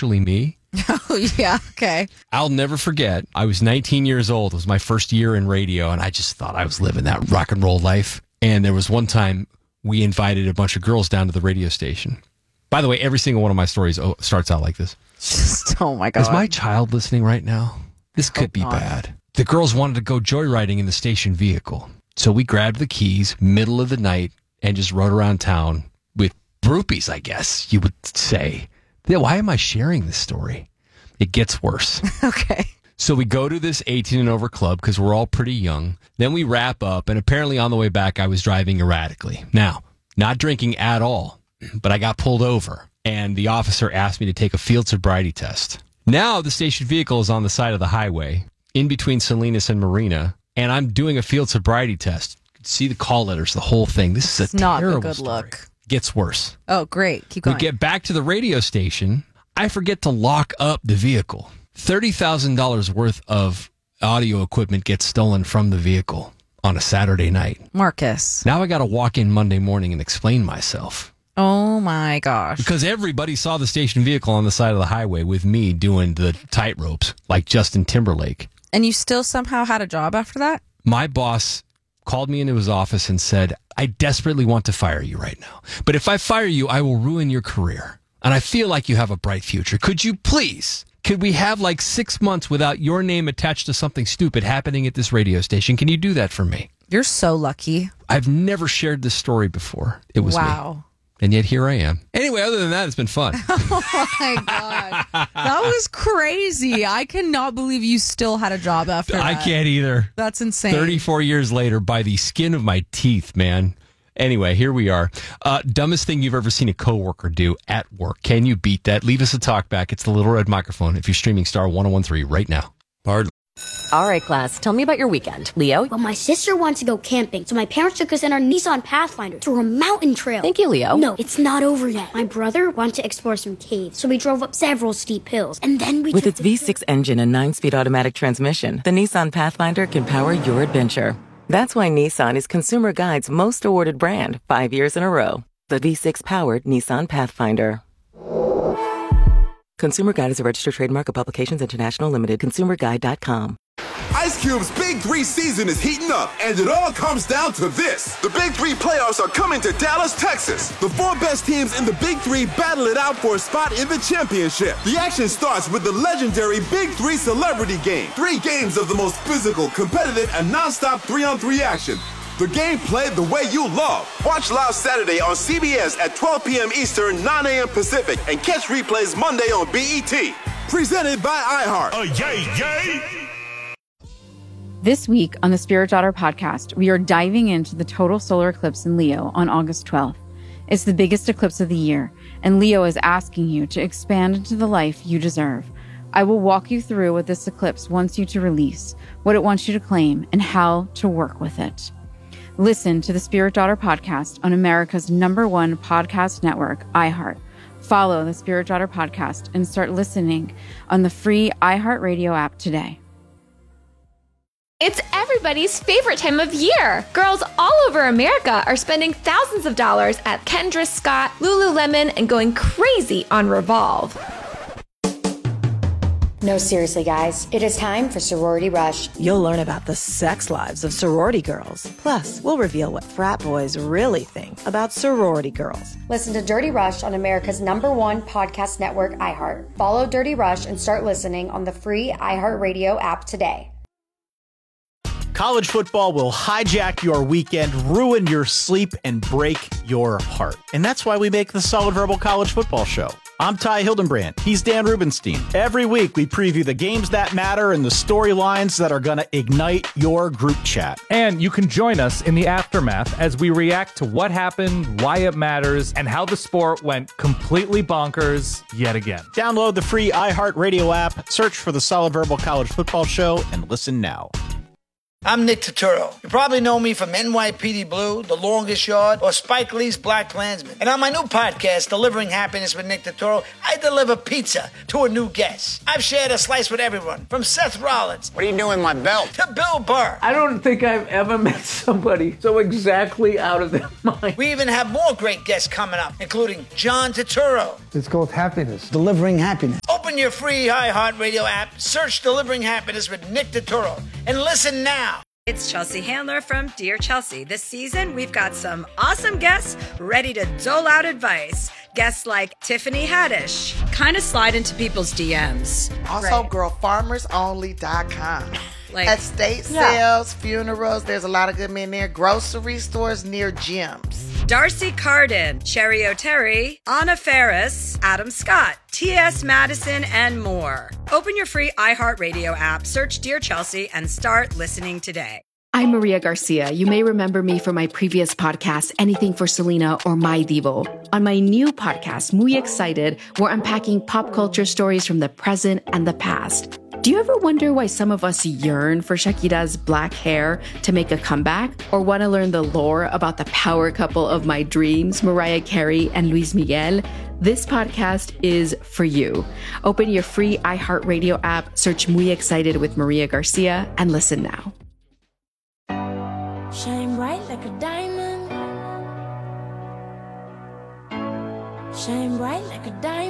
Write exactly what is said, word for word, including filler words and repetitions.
Actually Me. Oh, yeah. Okay. I'll never forget. I was nineteen years old. It was my first year in radio, and I just thought I was living that rock and roll life. And there was one time we invited a bunch of girls down to the radio station. By the way, every single one of my stories starts out like this. Just, oh, my God. Is my child listening right now? This could be not. bad. The girls wanted to go joyriding in the station vehicle. So we grabbed the keys, middle of the night, and just rode around town with groupies, I guess you would say. Why am I sharing this story? It gets worse. Okay. So we go to this eighteen and over club because we're all pretty young. Then we wrap up, and apparently on the way back, I was driving erratically. Now, not drinking at all, but I got pulled over, and the officer asked me to take a field sobriety test. Now the station vehicle is on the side of the highway, in between Salinas and Marina, and I'm doing a field sobriety test. See the call letters, the whole thing. This is a It's not a terrible good story. look. Gets worse. Oh, great. Keep going. We get back to the radio station. I forget to lock up the vehicle. thirty thousand dollars worth of audio equipment gets stolen from the vehicle on a Saturday night. Marcus. Now I got to walk in Monday morning and explain myself. Oh, my gosh. Because everybody saw the station vehicle on the side of the highway with me doing the tight ropes like Justin Timberlake. And you still somehow had a job after that? My boss called me into his office and said, I desperately want to fire you right now. But if I fire you, I will ruin your career. And I feel like you have a bright future. Could you please, could we have like six months without your name attached to something stupid happening at this radio station? Can you do that for me? You're so lucky. I've never shared this story before. It was me. Wow. And yet here I am. Anyway, other than that, it's been fun. Oh, my God. That was crazy. I cannot believe you still had a job after that. I can't either. That's insane. thirty-four years later, by the skin of my teeth, man. Anyway, here we are. Uh, dumbest thing you've ever seen a coworker do at work. Can you beat that? Leave us a talk back. It's the Little Red Microphone if you're streaming Star one oh one three right now. Pardon? All right, class. Tell me about your weekend. Leo? Well, my sister wanted to go camping, so my parents took us in our Nissan Pathfinder through a mountain trail. Thank you, Leo. No, it's not over yet. My brother wanted to explore some caves, so we drove up several steep hills, and then we With took its the V six engine and nine-speed automatic transmission, the Nissan Pathfinder can power your adventure. That's why Nissan is Consumer Guide's most awarded brand five years in a row. The V six-powered Nissan Pathfinder. Consumer Guide is a registered trademark of Publications International Limited. consumer guide dot com. Ice Cube's Big Three season is heating up, and it all comes down to this. The Big Three playoffs are coming to Dallas, Texas. The four best teams in the Big Three battle it out for a spot in the championship. The action starts with the legendary Big Three Celebrity Game. Three games of the most physical, competitive, and nonstop three-on-three action. The game played the way you love. Watch live Saturday on C B S at twelve p.m. Eastern, nine a.m. Pacific, and catch replays Monday on B E T. Presented by iHeart. Uh, yay, yay! This week on the Spirit Daughter podcast, we are diving into the total solar eclipse in Leo on August twelfth. It's the biggest eclipse of the year, and Leo is asking you to expand into the life you deserve. I will walk you through what this eclipse wants you to release, what it wants you to claim, and how to work with it. Listen to the Spirit Daughter podcast on America's number one podcast network, iHeart. Follow the Spirit Daughter podcast and start listening on the free iHeartRadio app today. It's everybody's favorite time of year. Girls all over America are spending thousands of dollars at Kendra Scott, Lululemon, and going crazy on Revolve. No, seriously, guys. It is time for Sorority Rush. You'll learn about the sex lives of sorority girls. Plus, we'll reveal what frat boys really think about sorority girls. Listen to Dirty Rush on America's number one podcast network, iHeart. Follow Dirty Rush and start listening on the free iHeartRadio app today. College football will hijack your weekend, ruin your sleep, and break your heart. And that's why we make the Solid Verbal College Football Show. I'm Ty Hildenbrand. He's Dan Rubenstein. Every week, we preview the games that matter and the storylines that are going to ignite your group chat. And you can join us in the aftermath as we react to what happened, why it matters, and how the sport went completely bonkers yet again. Download the free iHeartRadio app, search for the Solid Verbal College Football Show, and listen now. I'm Nick Turturro. You probably know me from N Y P D Blue, The Longest Yard, or Spike Lee's Black Klansman. And on my new podcast, Delivering Happiness with Nick Turturro, I deliver pizza to a new guest. I've shared a slice with everyone, from Seth Rollins. What are you doing with my belt? To Bill Burr. I don't think I've ever met somebody so exactly out of their mind. We even have more great guests coming up, including John Turturro. It's called Happiness. Delivering Happiness. Oh, Open your free iHeartRadio app, search Delivering Happiness with Nick Turturro, and listen now. It's Chelsea Handler from Dear Chelsea. This season, we've got some awesome guests ready to dole out advice. Guests like Tiffany Haddish, kind of slide into people's D Ms. Also, Right. girl farmers only dot com. Like- Estate Yeah. sales, funerals, there's a lot of good men there. Grocery stores near gyms. Darcy Carden, Cherry O'Terry, Anna Ferris, Adam Scott, T S Madison, and more. Open your free iHeartRadio app, search Dear Chelsea, and start listening today. I'm Maria Garcia. You may remember me from my previous podcast, Anything for Selena or My Divo. On my new podcast, Muy Excited, we're unpacking pop culture stories from the present and the past. Do you ever wonder why some of us yearn for Shakira's black hair to make a comeback? Or want to learn the lore about the power couple of my dreams, Mariah Carey and Luis Miguel? This podcast is for you. Open your free iHeartRadio app, search Muy Excited with Maria Garcia, and listen now. Shine bright like a diamond. Shine bright like a diamond.